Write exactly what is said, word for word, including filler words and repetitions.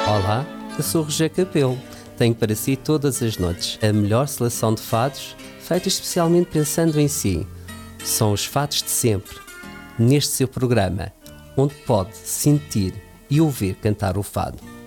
Olá, eu sou o Roger Capelo. Tenho para si todas as noites a melhor seleção de fados, feita especialmente pensando em si. São os fados de sempre, neste seu programa, onde pode sentir e ouvir cantar o fado.